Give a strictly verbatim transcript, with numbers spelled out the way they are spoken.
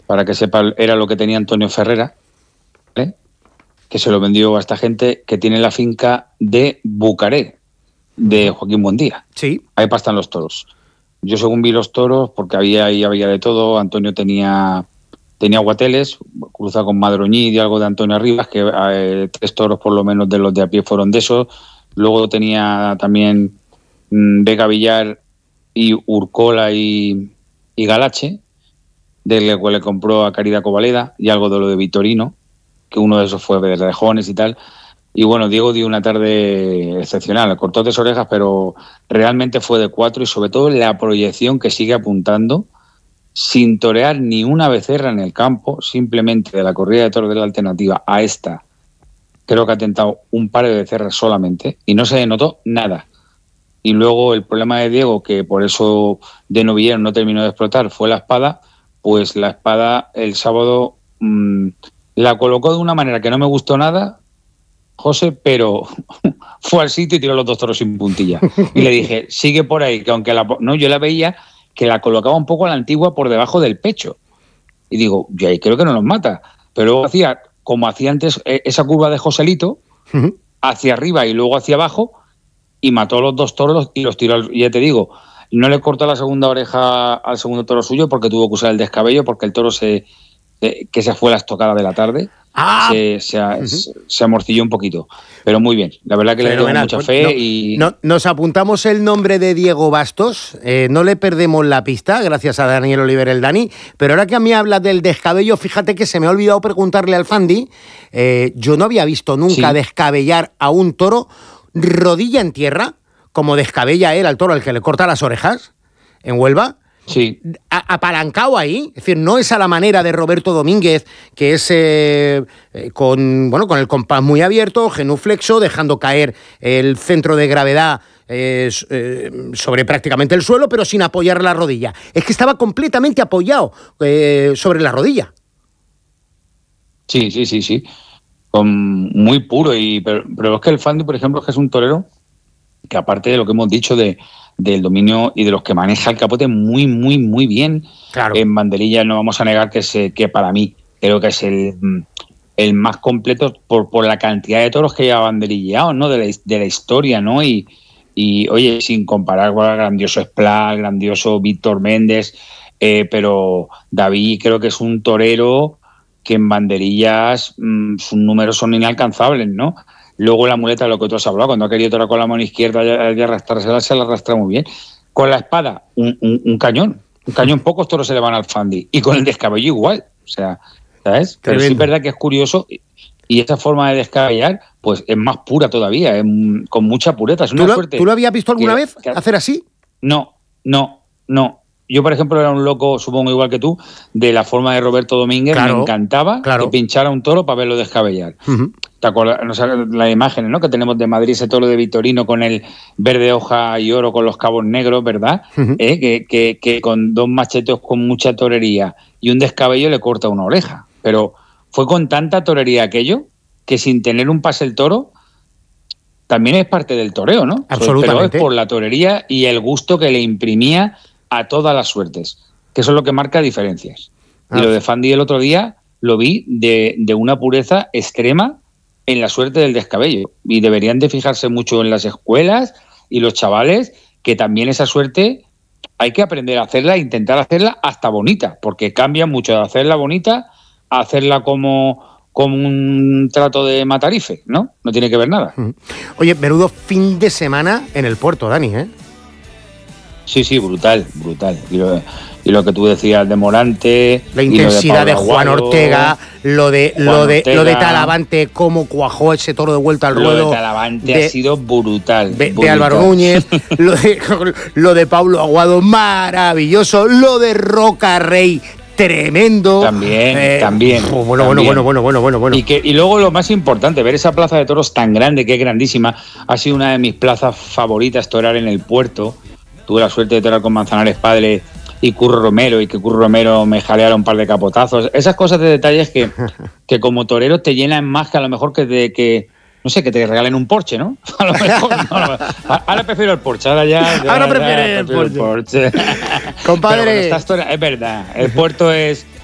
para que sepa, era lo que tenía Antonio Ferrera, ¿vale? Que se lo vendió a esta gente que tiene la finca de Bucaré, de Joaquín Buendía. Sí. Ahí pastan los toros. Yo según vi los toros, porque había ahí había de todo, Antonio tenía tenía guateles, cruzado con Madroñí y algo de Antonio Arribas, que eh, tres toros por lo menos de los de a pie fueron de esos. Luego tenía también mmm, Vega Villar y Urcola y, y Galache, del cual le compró a Caridad Covaleda, y algo de lo de Vitorino, que uno de esos fue de Rejones y tal. Y bueno, Diego dio una tarde excepcional, cortó tres orejas, pero realmente fue de cuatro, y sobre todo la proyección que sigue apuntando, sin torear ni una becerra en el campo, simplemente de la corrida de toros de la alternativa a esta, creo que ha tentado un par de becerras solamente, y no se notó nada. Y luego el problema de Diego, que por eso de novillero no terminó de explotar, fue la espada. Pues la espada el sábado mmm, la colocó de una manera que no me gustó nada, José, pero fue al sitio y tiró los dos toros sin puntilla. Y le dije, sigue por ahí, que aunque la... No, yo la veía que la colocaba un poco a la antigua por debajo del pecho. Y digo, yo ahí creo que no nos mata. Pero luego hacía, como hacía antes, esa curva de Joselito, uh-huh. hacia arriba y luego hacia abajo, y mató los dos toros y los tiró. Y ya te digo, no le cortó la segunda oreja al segundo toro suyo porque tuvo que usar el descabello, porque el toro se, se que se fue la estocada de la tarde. Ah. Se, se, uh-huh. se, se amorcilló un poquito, pero muy bien. La verdad que Fenomenal. Le tengo mucha fe. No, y no, nos apuntamos el nombre de Diego Bastos, eh, no le perdemos la pista, gracias a Daniel Oliver el Dani, pero ahora que a mí hablas del descabello, fíjate que se me ha olvidado preguntarle al Fandi, eh, yo no había visto nunca sí. descabellar a un toro rodilla en tierra, como descabella él al toro al que le corta las orejas en Huelva. Sí. A, apalancado ahí, es decir, no es a la manera de Roberto Domínguez, que es eh, eh, con, bueno, con el compás muy abierto, genuflexo, dejando caer el centro de gravedad eh, eh, sobre prácticamente el suelo, pero sin apoyar la rodilla. Es que estaba completamente apoyado eh, sobre la rodilla. Sí, sí, sí, sí. Con, muy puro, y pero, pero es que el Fandi, por ejemplo, es que es un torero que, aparte de lo que hemos dicho de del dominio y de los que maneja el capote muy, muy, muy bien. Claro. En banderilla no vamos a negar que, es, que para mí creo que es el, el más completo por, por la cantidad de toros que lleva banderilleados, ¿no? De la, de la historia, ¿no? Y, y, oye, sin comparar con el grandioso Esplá, el grandioso Víctor Méndez, eh, pero David creo que es un torero que en banderillas mmm, sus números son inalcanzables, ¿no? Luego la muleta, lo que tú has hablado, cuando ha querido tocar con la mano izquierda y arrastrársela, se la arrastra muy bien. Con la espada, un, un, un cañón. Un cañón, pocos toros se le van al Fandi. Y con el descabello igual. O sea, ¿sabes? Pero sí es verdad que es curioso. Y esta forma de descabellar, pues es más pura todavía, es, con mucha pureza. Es una ¿Tú, lo, suerte ¿Tú lo habías visto alguna que, vez que, hacer así? No, no, no. Yo, por ejemplo, era un loco, supongo igual que tú, de la forma de Roberto Domínguez. Claro, me encantaba claro. que pinchara un toro para verlo descabellar. Uh-huh. ¿Te acuerdas? No sé, las imágenes, ¿no? que tenemos de Madrid, ese toro de Vitorino con el verde hoja y oro con los cabos negros, ¿verdad? Uh-huh. ¿Eh? Que, que, que con dos machetes con mucha torería y un descabello le corta una oreja. Pero fue con tanta torería aquello que sin tener un pase el toro también es parte del toreo, ¿no? Absolutamente. Pero es por la torería y el gusto que le imprimía a todas las suertes, que eso es lo que marca diferencias. Ah. Y lo de Fandi el otro día lo vi de, de una pureza extrema en la suerte del descabello, y deberían de fijarse mucho en las escuelas y los chavales, que también esa suerte hay que aprender a hacerla e intentar hacerla hasta bonita, porque cambia mucho de hacerla bonita a hacerla como, como un trato de matarife, ¿no? No tiene que ver nada. Oye, menudo fin de semana en el puerto, Dani, ¿eh? Sí, sí, brutal, brutal. Y lo, y lo que tú decías de Morante, la intensidad de, de Juan Aguado, Ortega, lo de Juan lo de Ortega, lo de Talavante, cómo cuajó ese toro de vuelta al lo ruedo. Lo de Talavante de, ha sido brutal. De, brutal. de Álvaro Núñez, lo de lo de Pablo Aguado, maravilloso. Lo de Roca Rey, tremendo. También, eh, también. Oh, bueno, también. bueno, bueno, bueno, bueno, bueno. Y, que, y luego lo más importante, ver esa plaza de toros tan grande, que es grandísima. Ha sido una de mis plazas favoritas, torear en el puerto. Tuve la suerte de torear con Manzanares Padre y Curro Romero, y que Curro Romero me jaleara un par de capotazos. Esas cosas de detalles que, que como torero te llenan más que a lo mejor que de que, no sé, que te regalen un Porsche, ¿no? A lo mejor no. Ahora prefiero el Porsche, ahora ya. ya ahora prefiero, ya, el, prefiero Porsche. el Porsche. Compadre. Pero estás toreando, es verdad, el puerto es,